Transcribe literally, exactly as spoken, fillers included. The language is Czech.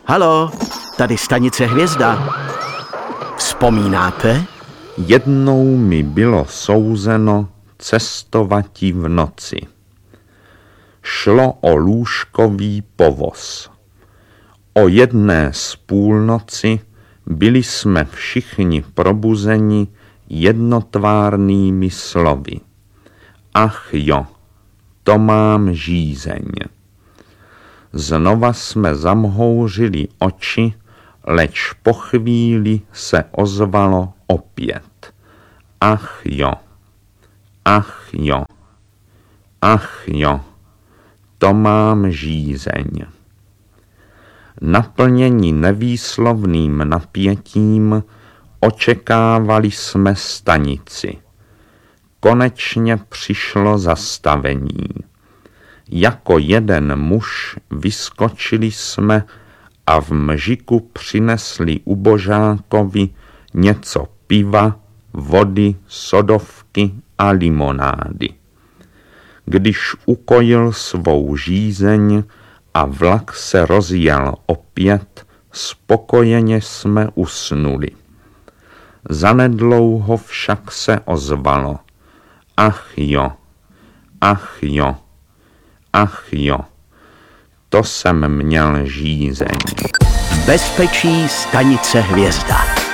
Halo, tady stanice Hvězda. Vzpomínáte? Jednou mi bylo souzeno cestovati v noci. Šlo o lůžkový povoz. O jedné z půlnoci byli jsme všichni probuzeni jednotvárnými slovy. Ach jo, to mám žízeň. Znova jsme zamhouřili oči, leč po chvíli se ozvalo opět. Ach jo, ach jo, ach jo, to mám žízeň. Naplněni nevýslovným napětím očekávali jsme stanici. Konečně přišlo zastavení. Jako jeden muž vyskočili jsme a v mžiku přinesli ubožákovi něco piva, vody, sodovky a limonády. Když ukojil svou žízeň a vlak se rozjel opět, spokojeně jsme usnuli. Zanedlouho však se ozvalo. Ach jo, ach jo, ach jo, to jsem měl žízeň. Bezpečí stanice Hvězda.